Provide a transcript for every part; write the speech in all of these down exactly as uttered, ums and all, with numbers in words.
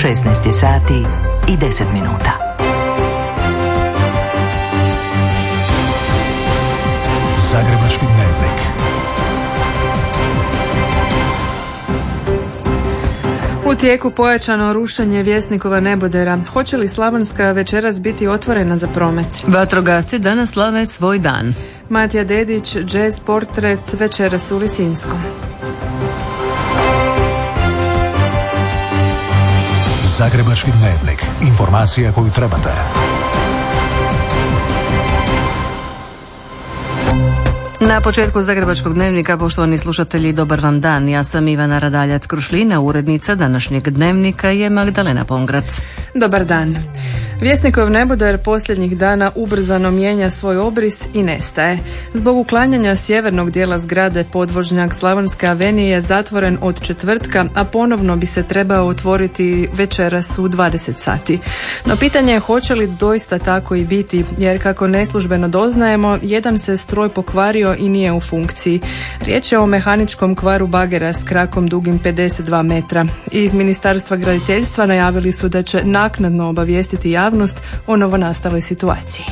šesnaest sati i deset minuta. Zagrebački dnevnik. U tijeku pojačano rušenje Vjesnikova nebodera. Hoće li Slavonska večeras biti otvorena za promet? Vatrogasci danas slave svoj dan. Matija Dedić, jazz portret večeras u Lisinskom. Zagrebački dnevnik. Informacija koju trebate. Na početku Zagrebačkog dnevnika, poštovani slušatelji, dobar vam dan. Ja sam Ivana Radaljac-Krušlina, urednica današnjeg dnevnika je Magdalena Pongrac. Dobar dan. Vjesnikov neboder posljednjih dana ubrzano mijenja svoj obris i nestaje. Zbog uklanjanja sjevernog dijela zgrade podvožnjak Slavonske avenije je zatvoren od četvrtka, a ponovno bi se trebao otvoriti večeras u dvadeset sati. No pitanje je hoće li doista tako i biti, jer kako neslužbeno doznajemo, jedan se stroj pokvario i nije u funkciji. Riječ je o mehaničkom kvaru bagera s krakom dugim pedeset dva metra. Iz Ministarstva graditeljstva najavili su da će naknadno obavijestiti javnost o novonastaloj situaciji.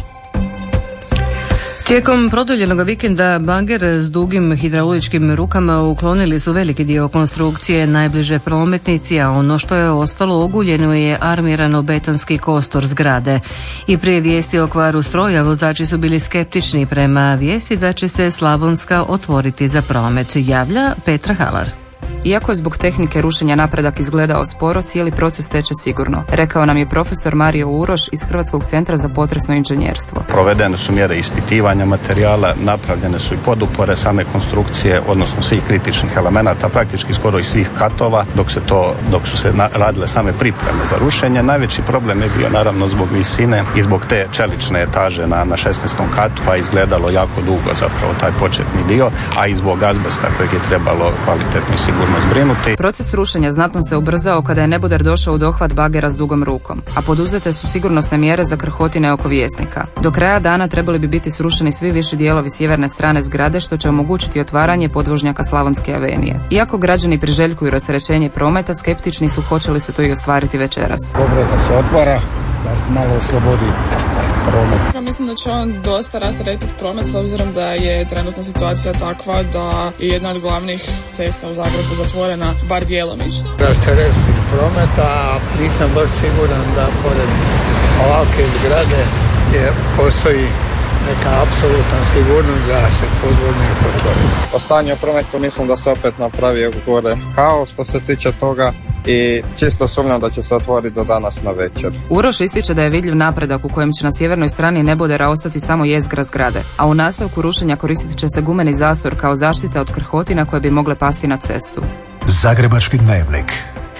Tijekom produljenog vikenda bager s dugim hidrauličkim rukama uklonili su veliki dio konstrukcije najbliže prometnici, a ono što je ostalo oguljeno je armirano-betonski kostur zgrade. I prije vijesti o kvaru stroja vozači su bili skeptični prema vijesti da će se Slavonska otvoriti za promet, javlja Petra Halar. Iako je zbog tehnike rušenja napredak izgledao sporo, cijeli proces teče sigurno, rekao nam je profesor Mario Uroš iz Hrvatskog centra za potresno inženjerstvo. Provedene su mjere ispitivanja materijala, napravljene su i podupore same konstrukcije, odnosno svih kritičnih elemenata, praktički skoro i svih katova, dok se to, dok su se na, radile same pripreme za rušenje. Najveći problem je bio naravno zbog visine i zbog te čelične etaže na, na šesnaestom katu, pa je izgledalo jako dugo zapravo taj početni dio, a i zbog azbesta kojeg je trebalo kvalitetno i sigurno zbrinuti. Proces rušenja znatno se ubrzao kada je neboder došao u dohvat bagera s dugom rukom, a poduzete su sigurnosne mjere za krhotine oko Vjesnika. Do kraja dana trebali bi biti srušeni svi viši dijelovi sjeverne strane zgrade, što će omogućiti otvaranje podvožnjaka Slavonske avenije. Iako građani priželjkuju rasterećenje prometa, skeptični su hoće li se to i ostvariti večeras. Dobro je da se otvara, da se malo oslobodi promet. Ja mislim da će on dosta rasteretiti promet s obzirom da je trenutna situacija takva da je jedna od glavnih cesta u Zagrebu zatvorena, bar djelomično. Rasteretiti prometa, nisam baš siguran da pored ovakve zgrade je postoji neka apsolutna sigurnost da se podvožnjak otvori. O stanju u prometu mislim da se opet napravi gore kaos što se tiče toga i čisto sumnjam da će se otvoriti do danas na večer. Uroš ističe da je vidljiv napredak u kojem će na sjevernoj strani nebodera ostati samo jezgra zgrade, a u nastavku rušenja koristit će se gumeni zastor kao zaštita od krhotina koje bi mogle pasti na cestu. Zagrebački dnevnik.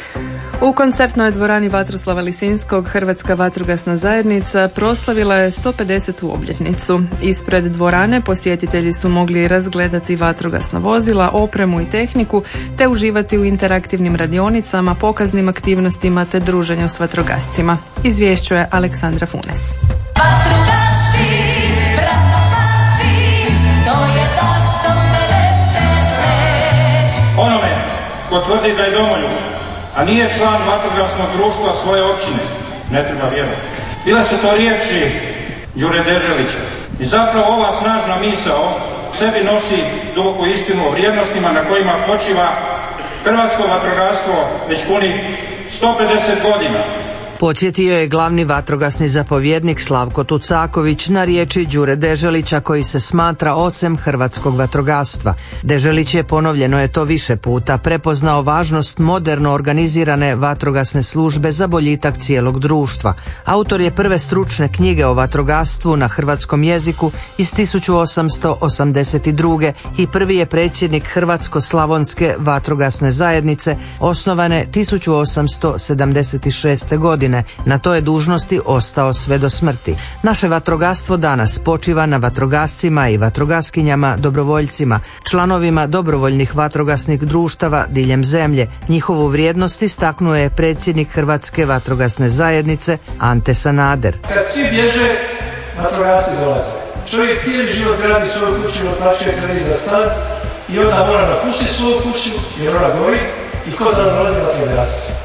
U koncertnoj dvorani Vatroslava Lisinskog Hrvatska vatrogasna zajednica proslavila je sto pedesetu obljetnicu. Ispred dvorane posjetitelji su mogli razgledati vatrogasna vozila, opremu i tehniku, te uživati u interaktivnim radionicama, pokaznim aktivnostima te druženju s vatrogascima. Izvješćuje Aleksandra Funes. Vatrogasci, bratno spasi, to je dar sto pedeset let. Onome ko tvrdi da je domoljub, a nije član vatrogasnog društva svoje općine, ne treba vjerovati. Bile su to riječi Đure Deželića. I zapravo ova snažna misao u sebi nosi duboku istinu o vrijednostima na kojima počiva hrvatsko vatrogastvo već punih sto pedeset godina. Podsjetio je glavni vatrogasni zapovjednik Slavko Tucaković na riječi Đure Deželića koji se smatra ocem hrvatskog vatrogastva. Deželić je, ponovljeno je to više puta, prepoznao važnost moderno organizirane vatrogasne službe za boljitak cijelog društva. Autor je prve stručne knjige o vatrogastvu na hrvatskom jeziku iz tisuću osamsto osamdeset druge i prvi je predsjednik Hrvatsko-slavonske vatrogasne zajednice osnovane tisuću osamsto sedamdeset šeste. godine. Na toj je dužnosti ostao sve do smrti. Naše vatrogastvo danas počiva na vatrogascima i vatrogaskinjama, dobrovoljcima, članovima dobrovoljnih vatrogasnih društava diljem zemlje. Njihovu vrijednost istaknuo je predsjednik Hrvatske vatrogasne zajednice Ante Sanader. Kad svi bježe, vatrogasci dolaze. Čovjek cijeli život radi svoju kuću, otplaćuje kredit za stan i onda mora napustiti svoju kuću jer ona gori i ko da dolazi vatrogasci.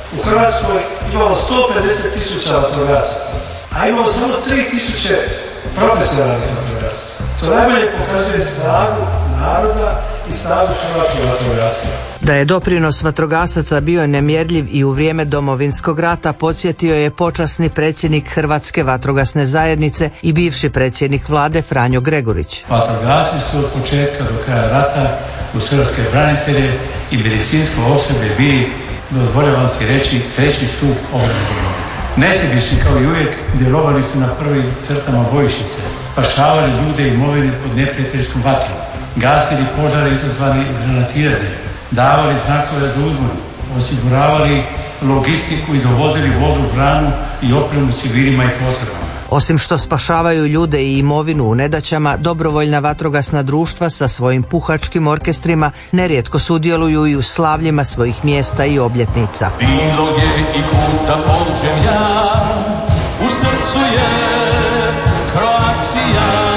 U Hrvatskoj imamo sto pedeset tisuća vatrogasaca, a imamo samo tri tisuće profesionalnih vatrogasaca. To najbolje pokazuje snagu naroda i snagu hrvatskog vatrogastva. Da je doprinos vatrogasaca bio nemjerljiv i u vrijeme Domovinskog rata podsjetio je počasni predsjednik Hrvatske vatrogasne zajednice i bivši predsjednik vlade Franjo Gregurić. Vatrogasci su od početka do kraja rata uz hrvatske branitelje i medicinsko osoblje bili, dozvoljavam si reći, treći stup obrane. Nesebični kao i uvijek djelovali su na prvim crtama bojišnice, spašavali ljude i imovine pod neprijateljskom vatrom, gasili požare izazvani granatiranjem, davali znakove za uzbunu, osiguravali logistiku i dovozili vodu, hranu i opremu civilima i potrebama. Osim što spašavaju ljude i imovinu u nedaćama, dobrovoljna vatrogasna društva sa svojim puhačkim orkestrima nerijetko sudjeluju i u slavljima svojih mjesta i obljetnica. Bilo je i puta pođem ja, u srcu je Kroacija.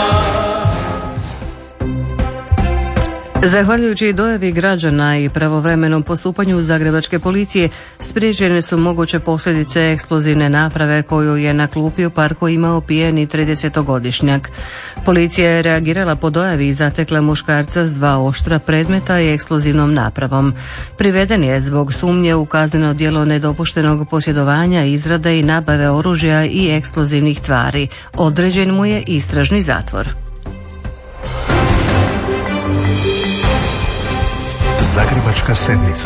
Zahvaljujući dojavi građana i pravovremenom postupanju zagrebačke policije, spriječene su moguće posljedice eksplozivne naprave koju je na klupi u parku imao pijeni tridesetogodišnjak. Policija je reagirala po dojavi i zatekla muškarca s dva oštra predmeta i eksplozivnom napravom. Priveden je zbog sumnje u kazneno djelo nedopuštenog posjedovanja, izrade i nabave oružja i eksplozivnih tvari. Određen mu je istražni zatvor. Zagrebačka sedmica.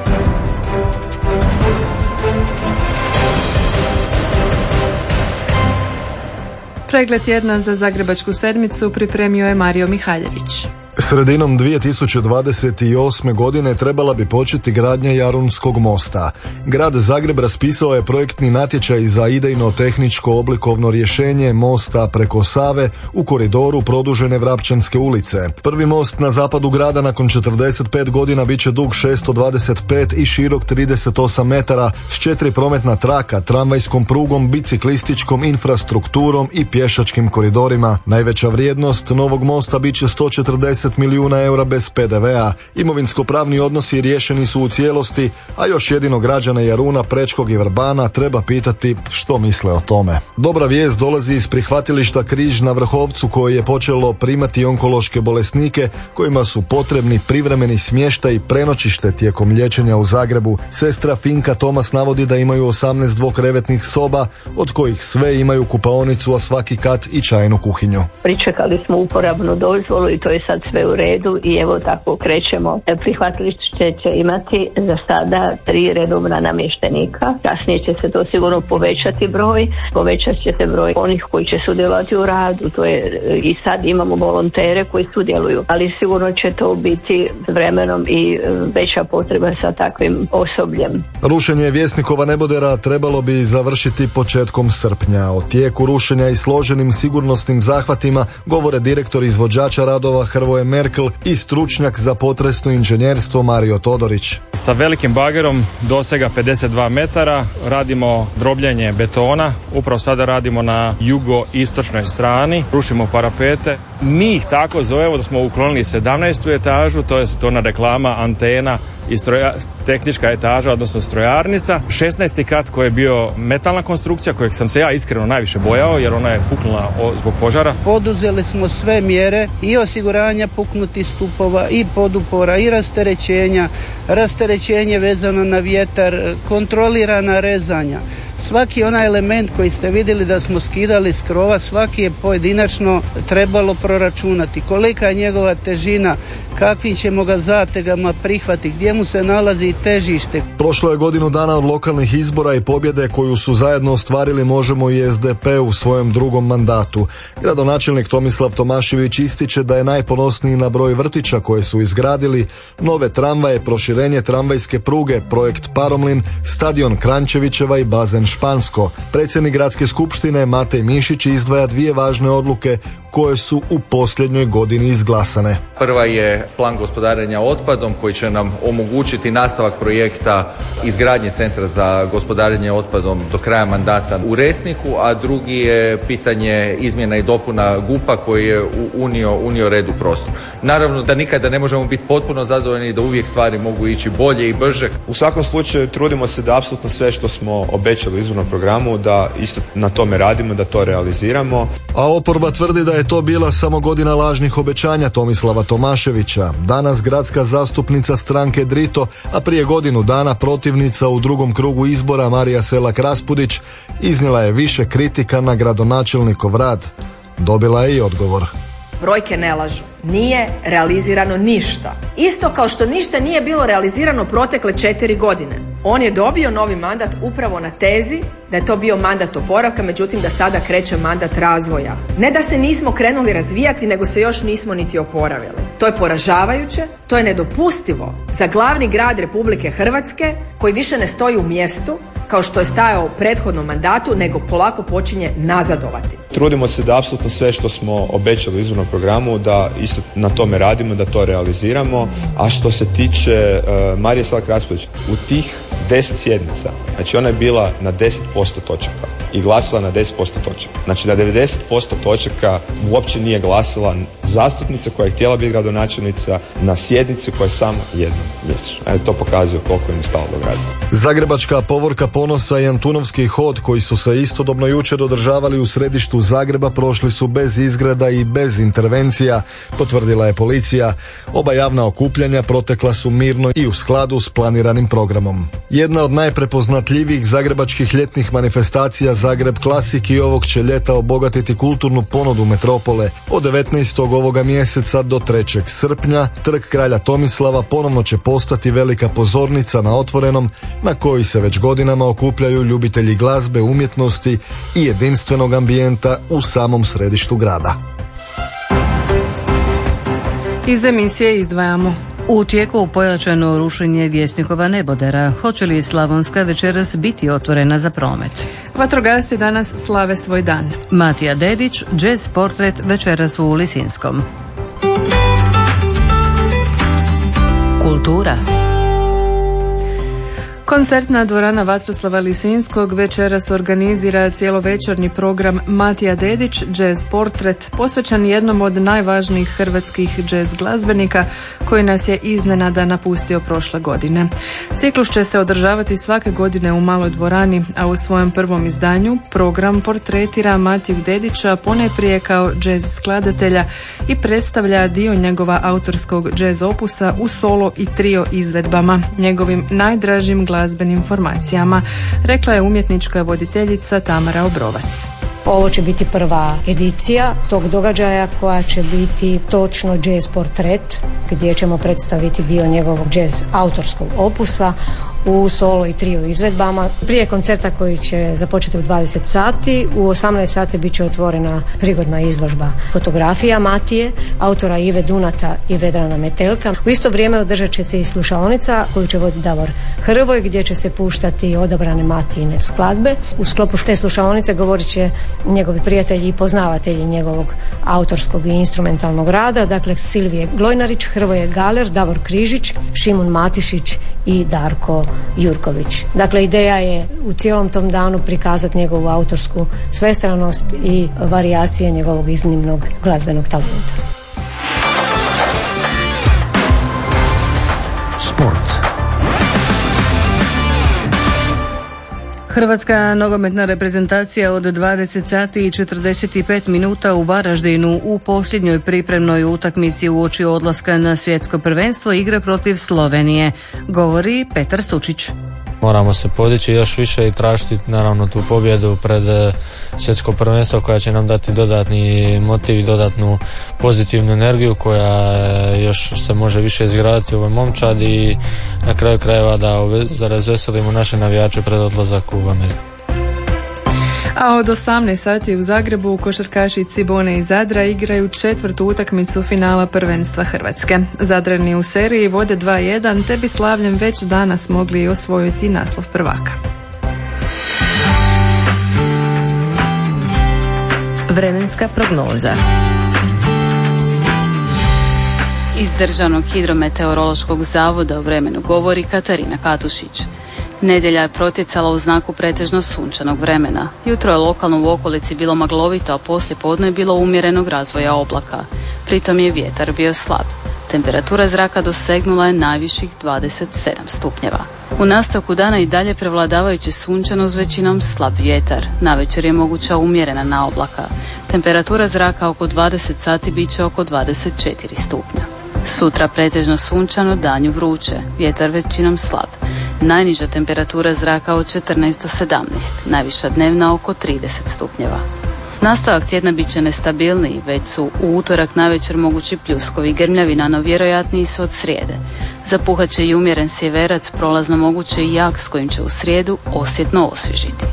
Pregled tjedna za Zagrebačku sedmicu pripremio je Mario Mihaljević. Sredinom dvije tisuće dvadeset osme. godine trebala bi početi gradnja Jarunskog mosta. Grad Zagreb raspisao je projektni natječaj za idejno-tehničko oblikovno rješenje mosta preko Save u koridoru produžene Vrapčanske ulice. Prvi most na zapadu grada nakon četrdeset pet godina bit će dug šesto dvadeset pet i širok trideset osam metara s četiri prometna traka, tramvajskom prugom, biciklističkom infrastrukturom i pješačkim koridorima. Najveća vrijednost novog mosta bit će sto četrdeset milijuna eura bez pe de ve a. Imovinsko-pravni odnosi riješeni su u cijelosti, a još jedino građane Jaruna, Prečkog i Vrbana treba pitati što misle o tome. Dobra vijest dolazi iz prihvatilišta Križ na Vrhovcu koje je počelo primati onkološke bolesnike kojima su potrebni privremeni smještaj i prenoćište tijekom liječenja u Zagrebu. Sestra Finka Tomas navodi da imaju osamnaest dvokrevetnih soba, od kojih sve imaju kupaonicu, a svaki kat i čajnu kuhinju. Pričekali smo uporabnu dozvolu i to je sad sve u redu i evo tako krećemo. Prihvatilište će imati za sada tri redovna namještenika. Kasnije će se to sigurno povećati broj. Povećat će se broj onih koji će sudjelovati u radu. To je i sad imamo volontere koji sudjeluju, ali sigurno će to biti s vremenom i veća potreba sa takvim osobljem. Rušenje Vjesnikova nebodera trebalo bi završiti početkom srpnja. O tijeku rušenja i složenim sigurnosnim zahvatima govore direktor izvođača radova Hrvoje Merkel i stručnjak za potresno inženjerstvo Mario Todorić. Sa velikim bagerom dosega pedeset dva metara radimo drobljenje betona. Upravo sada radimo na jugoistočnoj strani. Rušimo parapete. Mi ih tako zovemo da smo uklonili sedamnaestu etažu, to je to na reklama, antena i stroja, tehnička etaža, odnosno strojarnica. šesnaesti kat koji je bio metalna konstrukcija, kojeg sam se ja iskreno najviše bojao jer ona je puknula zbog požara. Poduzeli smo sve mjere i osiguranja puknutih stupova i podupora i rasterećenja, rasterećenje vezano na vjetar, kontrolirana rezanja. Svaki onaj element koji ste vidjeli da smo skidali s krova, svaki je pojedinačno trebalo proračunati. Kolika je njegova težina, kakvim ćemo ga zategama prihvati, gdje mu se nalazi težište. Prošlo je godinu dana od lokalnih izbora i pobjede koju su zajedno ostvarili Možemo i es de pe u svojem drugom mandatu. Gradonačelnik Tomislav Tomašević ističe da je najponosniji na broj vrtića koje su izgradili, nove tramvaje, proširenje tramvajske pruge, projekt Paromlin, stadion Krančevićeva i bazen Špansko. Predsjednik gradske skupštine Matej Mišić izdvaja dvije važne odluke koje su u posljednjoj godini izglasane. Prva je plan gospodarenja otpadom koji će nam omogućiti nastavak projekta izgradnje centra za gospodarenje otpadom do kraja mandata u Resniku, a drugi je pitanje izmjena i dopuna G U P-a koji je unio, unio red u prostor. Naravno da nikada ne možemo biti potpuno zadovoljni i da uvijek stvari mogu ići bolje i brže. U svakom slučaju trudimo se da apsolutno sve što smo obećali u izvornom programu da isto na tome radimo, da to realiziramo. A oporba tvrdi da je to bila samo godina lažnih obećanja Tomislava Tomaševića. Danas gradska zastupnica stranke Drito, a prije godinu dana protivnica u drugom krugu izbora Marija Selak Raspudić iznijela je više kritika na gradonačelnikov rad. Dobila je i odgovor. Brojke ne lažu. Nije realizirano ništa. Isto kao što ništa nije bilo realizirano protekle četiri godine. On je dobio novi mandat upravo na tezi da je to bio mandat oporavka, međutim da sada kreće mandat razvoja. Ne da se nismo krenuli razvijati, nego se još nismo niti oporavili. To je poražavajuće, to je nedopustivo za glavni grad Republike Hrvatske koji više ne stoji u mjestu kao što je stajao u prethodnom mandatu, nego polako počinje nazadovati. Trudimo se da apsolutno sve što smo obećali u izvornom programu da isto na tome radimo, da to realiziramo. A što se tiče uh, Marije Selak Raspudić, u tih deset sjednica, znači ona je bila na deset posto točaka i glasila na deset posto točaka. Znači na devedeset posto točaka uopće nije glasila zastupnica koja je htjela biti gradonačelnica na sjednici koja je samo jednom mjesečno. E, to pokazuje koliko im je stalo do grada. Zagrebačka povorka ponosa i Antunovski hod koji su se istodobno jučer održavali u središtu Zagreba prošli su bez izgreda i bez intervencija, potvrdila je policija. Oba javna okupljanja protekla su mirno i u skladu s planiranim programom. Jedna od najprepoznatljivijih zagrebačkih ljetnih manifestacija Zagreb Klasik i ovog će ljeta obogatiti kulturnu ponudu metropole. Od devetnaestog ovoga mjeseca do trećeg srpnja Trg kralja Tomislava ponovno će postati velika pozornica na otvorenom na koji se već godinama okupljaju ljubitelji glazbe, umjetnosti i jedinstvenog ambijenta u samom središtu grada. Iz emisije izdvajamo. U tijeku pojačano rušenje Vjesnikova nebodera. Hoće li Slavonska večeras biti otvorena za promet? Vatrogasci danas slave svoj dan. Matija Dedić, jazz portret večeras u Lisinskom. Kultura. Koncertna dvorana Vatroslava Lisinskog večeras organizira cjelovečernji program Matija Dedić, jazz portret, posvećen jednom od najvažnijih hrvatskih jazz glazbenika koji nas je iznenada napustio prošle godine. Ciklus će se održavati svake godine u maloj dvorani, a u svojem prvom izdanju program portretira Matiju Dedića ponajprije kao jazz skladatelja i predstavlja dio njegova autorskog jazz opusa u solo i trio izvedbama, njegovim najdražim glazbenim formacijama, rekla je umjetnička voditeljica Tamara Obrovac. Ovo će biti prva edicija tog događaja koja će biti točno jazz portret, gdje ćemo predstaviti dio njegovog jazz autorskog opusa u solo i trio izvedbama. Prije koncerta koji će započeti u dvadeset sati, u osamnaest sati bit će otvorena prigodna izložba fotografija Matije, autora Ive Dunata i Vedrana Metelka. U isto vrijeme održat će se i slušaonica koju će voditi Davor Hrvoj, gdje će se puštati odabrane Matijine skladbe. U sklopu te slušaonice govorit će njegovi prijatelji i poznavatelji njegovog autorskog i instrumentalnog rada, dakle Silvije Glojnarić, Hrvoje Galer, Davor Križić, Šimun Matišić i Darko Jurković. Dakle, ideja je u cijelom tom danu prikazati njegovu autorsku svestranost i varijacije njegovog iznimnog glazbenog talenta. Sport. Hrvatska nogometna reprezentacija od dvadeset sati i četrdeset pet minuta u Varaždinu u posljednjoj pripremnoj utakmici uoči odlaska na svjetsko prvenstvo igra protiv Slovenije, govori Petar Sučić. Moramo se podići još više i tražiti naravno tu pobjedu pred svjetsko prvenstvo koja će nam dati dodatni motiv i dodatnu pozitivnu energiju koja još se može više izgraditi u ovoj momčadi i na kraju krajeva da, da razveselimo naše navijače pred odlazak u Ameriku. A od osamnaest sati u Zagrebu košarkaši Cibone i Zadra igraju četvrtu utakmicu finala prvenstva Hrvatske. Zadrani u seriji vode dva jedan, te bi slavljem već danas mogli osvojiti naslov prvaka. Vremenska prognoza. Iz Državnog hidrometeorološkog zavoda o vremenu govori Katarina Katušić. Nedjelja je protjecala u znaku pretežno sunčanog vremena. Jutro je lokalno u okolici bilo maglovito, a poslije podne je bilo umjerenog razvoja oblaka. Pritom je vjetar bio slab. Temperatura zraka dosegnula je najviših dvadeset sedam stupnjeva. U nastavku dana i dalje prevladavajući sunčano uz većinom slab vjetar. Navečer je moguća umjerena naoblaka. Temperatura zraka oko dvadeset sati bit će oko dvadeset četiri stupnja. Sutra pretežno sunčano, danju vruće, vjetar većinom slab. Najniža temperatura zraka od četrnaest do sedamnaest, najviša dnevna oko trideset stupnjeva. Nastavak tjedna bit će nestabilniji, već su u utorak navečer mogući pljuskovi i grmljavina, no vjerojatniji su od srijede. Zapuhat će i umjeren sjeverac, prolazno moguće i jak s kojim će u srijedu osjetno osvježiti.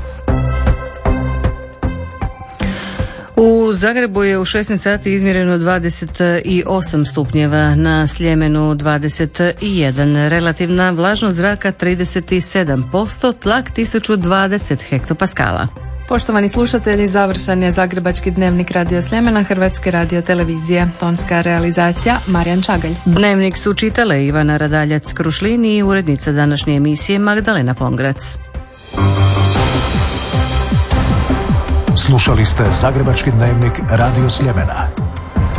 U Zagrebu je u šesnaest sati izmjereno dvadeset osam stupnjeva, na Sljemenu dvadeset jedan, relativna vlažnost zraka trideset sedam posto, tlak tisuću dvadeset hektopaskala. Poštovani slušatelji, završen je Zagrebački dnevnik Radio Sljemena, Hrvatske radiotelevizije. Tonska realizacija Marijan Čagalj. Dnevnik su čitale Ivana Radaljac-Krušlin i urednica današnje emisije Magdalena Pongrac. Slušali ste Zagrebački dnevnik Radio Sljemena.